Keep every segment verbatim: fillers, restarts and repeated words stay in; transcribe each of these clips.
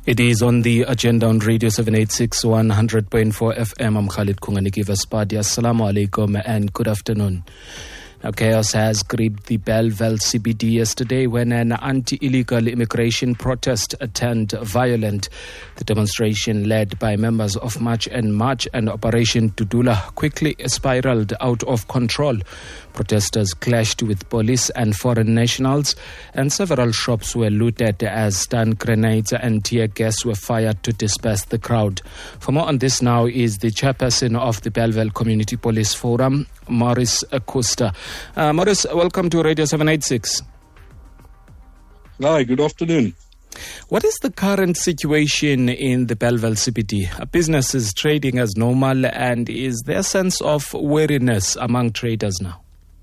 It is on the agenda on Radio seven eighty-six, one hundred point four F M. I'm Khalid Kunganiki Vaspadi. Assalamu alaikum and good afternoon. Now, chaos has gripped the Bellville C B D yesterday when an anti-illegal immigration protest turned violent. The demonstration, led by members of March and March and Operation Dudula, quickly spiraled out of control. Protesters clashed with police and foreign nationals, and several shops were looted as stun grenades and tear gas were fired to disperse the crowd. For more on this now is the chairperson of the Bellville Community Police Forum, Maurice Acosta. Uh, Maurice, welcome to Radio seven eighty-six. Hi, good afternoon. What is the current situation in the Bellville C B D? Are businesses trading as normal, and is there a sense of weariness among traders now?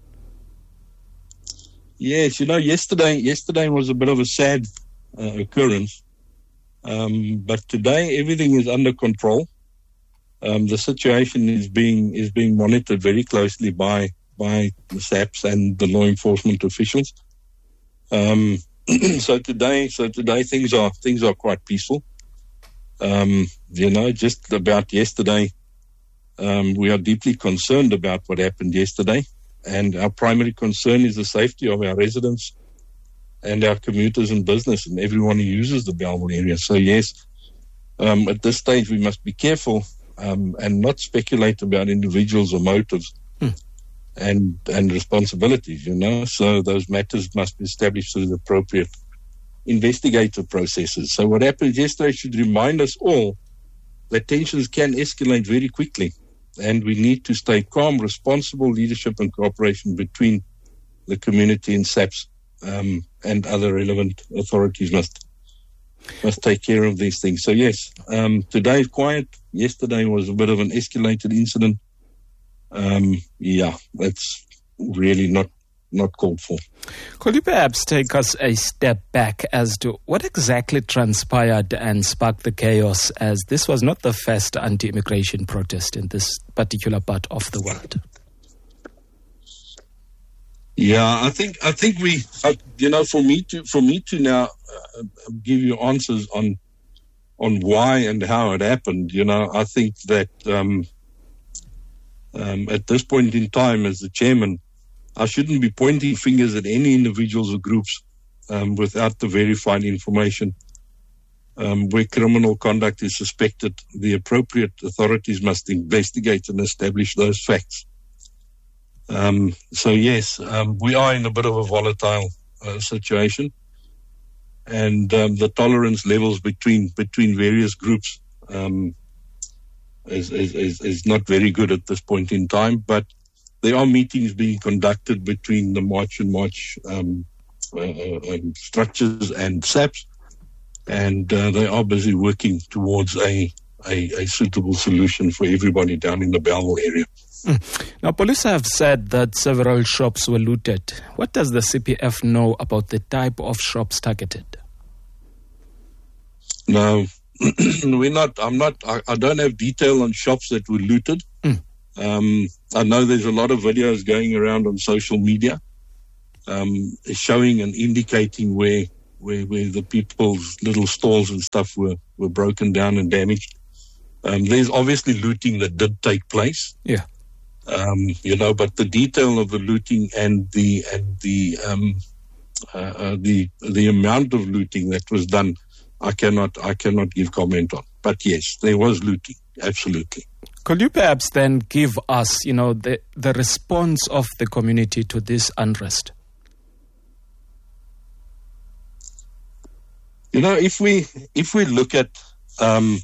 Yes, you know, yesterday yesterday was a bit of a sad uh, occurrence, um, but today everything is under control. Um, the situation is being is being monitored very closely by by the S A P S and the law enforcement officials. Um, so today, so today things are things are quite peaceful. Um, you know, just about yesterday, um, we are deeply concerned about what happened yesterday. And our primary concern is the safety of our residents and our commuters and business and everyone who uses the Bellville area. So yes, um, at this stage we must be careful um, and not speculate about individuals or motives hmm. and and responsibilities, you know. So those matters must be established through the appropriate investigative processes. So what happened yesterday should remind us all that tensions can escalate very quickly. And we need to stay calm. Responsible leadership and cooperation between the community and S A P S um, and other relevant authorities must must take care of these things. So yes, um, today is quiet. Yesterday was a bit of an escalated incident. Um, yeah, that's really not not called for. Could you perhaps take us a step back as to what exactly transpired and sparked the chaos, as this was not the first anti-immigration protest in this particular part of the world? Yeah, I think I think we, uh, you know, for me to for me to now uh, give you answers on on why and how it happened, you know, I think that um, um, at this point in time, as the chairman, I shouldn't be pointing fingers at any individuals or groups um, without the verified information. Um, where criminal conduct is suspected, the appropriate authorities must investigate and establish those facts. Um, so yes, um, we are in a bit of a volatile uh, situation, and um, the tolerance levels between between various groups um, is, is, is, is not very good at this point in time, but there are meetings being conducted between the March and March um, uh, um, structures and S A P S, and uh, they are busy working towards a, a, a suitable solution for everybody down in the Bellville area. Mm. Now, police have said that several shops were looted. What does the C P F know about the type of shops targeted? No, we're not. I'm not. I, I don't have detail on shops that were looted. Mm. Um, I know there's a lot of videos going around on social media um, showing and indicating where, where where the people's little stalls and stuff were, were broken down and damaged. Um, there's obviously looting that did take place. Yeah. Um, you know, but the detail of the looting and the and the um, uh, uh, the the amount of looting that was done, I cannot I cannot give comment on. But yes, there was looting, absolutely. Could you perhaps then give us, you know, the, the response of the community to this unrest? You know, if we if we look at um,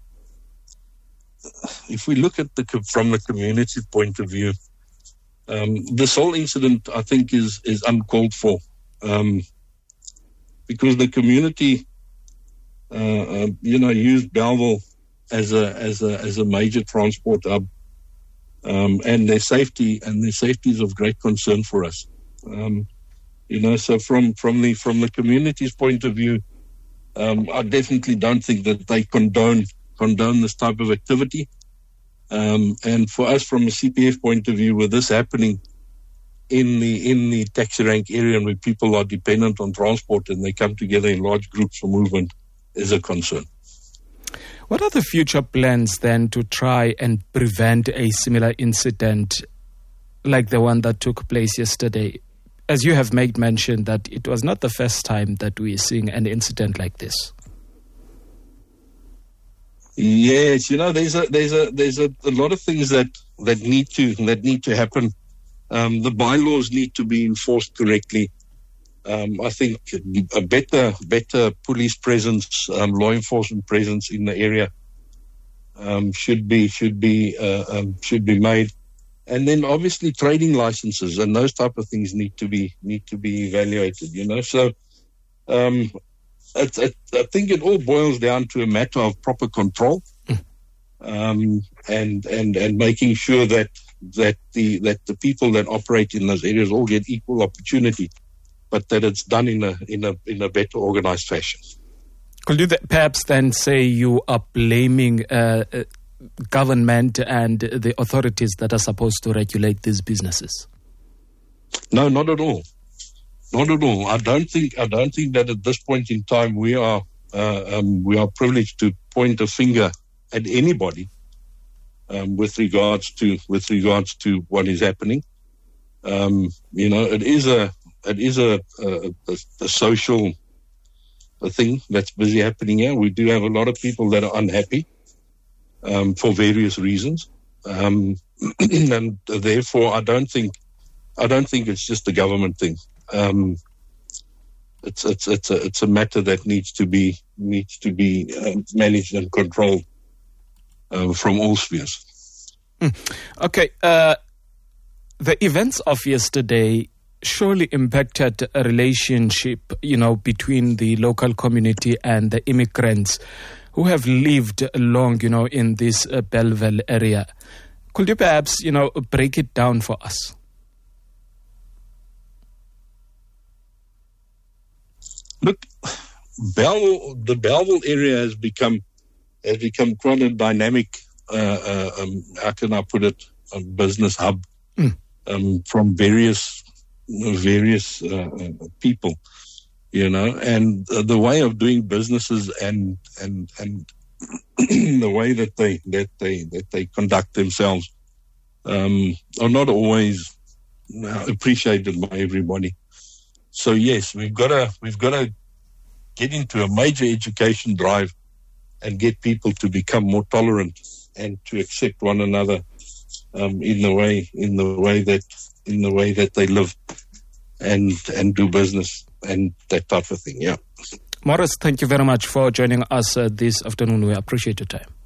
if we look at the from the community point of view, um, this whole incident I think is is uncalled for, um, because the community, uh, uh, you know, used Bellville as a as a as a major transport hub, um, and their safety and their safety is of great concern for us. Um, you know, so from from the from the community's point of view, um, I definitely don't think that they condone condone this type of activity. Um, and for us, from a C P F point of view, with this happening in the in the taxi rank area, and where people are dependent on transport and they come together in large groups for movement, is a concern. What are the future plans then to try and prevent a similar incident like the one that took place yesterday? As you have made mention that it was not the first time that we are seeing an incident like this. Yes, you know, there's a there's a there's a, a lot of things that, that need to that need to happen. Um, the bylaws need to be enforced correctly. Um, I think a better better police presence, um, law enforcement presence in the area um, should be should be uh, um, should be made. And then obviously trading licenses and those type of things need to be need to be evaluated, you know. So um, it, it, I think it all boils down to a matter of proper control um, and and and making sure that that the that the people that operate in those areas all get equal opportunity, but that it's done in a in a in a better organized fashion. Could you th- perhaps then say you are blaming Uh, uh, government and the authorities that are supposed to regulate these businesses? No, not at all. Not at all. I don't think. I don't think that at this point in time we are uh, um, we are privileged to point a finger at anybody um, with regards to with regards to what is happening. Um, you know, it is a it is a, a, a social a thing that's busy happening here. We do have a lot of people that are unhappy. Um, for various reasons, um, and therefore, I don't think, I don't think it's just a government thing. Um, it's it's it's a it's a matter that needs to be needs to be um, managed and controlled uh, from all spheres. Mm. Okay, uh, the events of yesterday surely impacted a relationship, you know, between the local community and the immigrants who have lived long, you know, in this uh, Bellville area. Could you perhaps, you know, break it down for us? Look, Bellville, the Bellville area has become has become quite a dynamic. Uh, uh, um, how can I put it? A business hub mm. um, from various various uh, people. You know, and uh, the way of doing businesses and and and the way that they that they that they conduct themselves um, are not always uh, appreciated by everybody. So yes, we've got to we've got to get into a major education drive and get people to become more tolerant and to accept one another um, in the way in the way that in the way that they live and and do business. And that type of thing, yeah. Morris, thank you very much for joining us uh, this afternoon. We appreciate your time.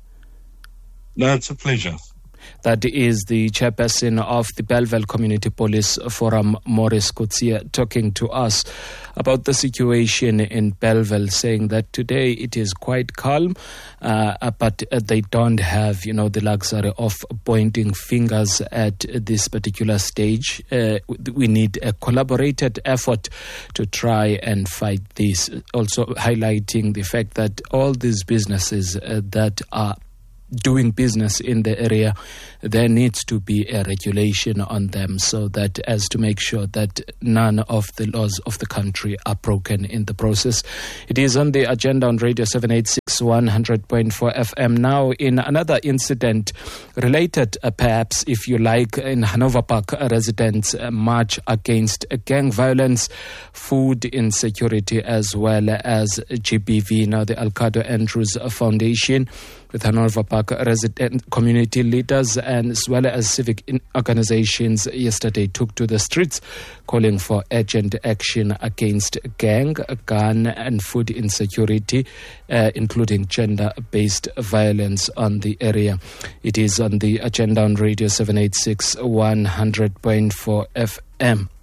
No, it's a pleasure. That is the chairperson of the Bellville Community Police Forum, Morris Coetzee, talking to us about the situation in Bellville, saying that today it is quite calm, uh, but they don't have, you know, the luxury of pointing fingers at this particular stage. Uh, we need a collaborated effort to try and fight this. Also highlighting the fact that all these businesses uh, that are doing business in the area, there needs to be a regulation on them so that as to make sure that none of the laws of the country are broken in the process. It is on the agenda on Radio seven eighty-six, one hundred point four F M. Now, in another incident related, uh, perhaps, if you like, in Hanover Park, uh, residents uh, march against uh, gang violence, food insecurity, as well as G B V. Now, the Alcado Andrews Foundation, with Hanover Park resident community leaders and as well as civic organizations, yesterday took to the streets calling for urgent action against gang, gun and food insecurity, uh, including gender-based violence on the area. It is on the agenda on Radio seven eighty-six, one hundred point four F M.